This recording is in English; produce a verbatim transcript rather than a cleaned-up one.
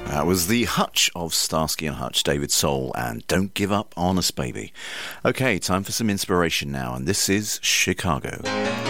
That was the Hutch of Starsky and Hutch, David Soul, and Don't Give Up on Us, Baby. Okay, time for some inspiration now, and this is Chicago.